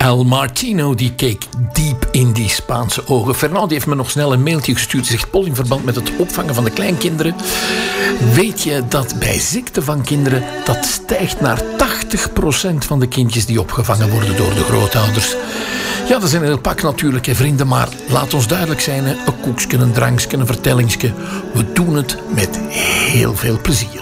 El Martino die keek diep in die Spaanse ogen. Fernand heeft me nog snel een mailtje gestuurd. Zegt: Paul, in verband met het opvangen van de kleinkinderen, weet je dat bij ziekte van kinderen dat stijgt naar 80% van de kindjes die opgevangen worden door de grootouders. Ja, dat zijn een heel pak natuurlijk, hè, vrienden. Maar laat ons duidelijk zijn, hè, een koekje, een drankje, een vertellingsje. We doen het met heel veel plezier.